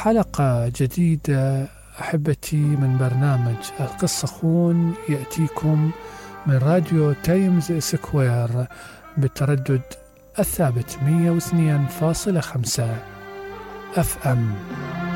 حلقة جديدة أحبتي من برنامج القصة خون، يأتيكم من راديو تايمز سكوير بالتردد الثابت 102.5 FM.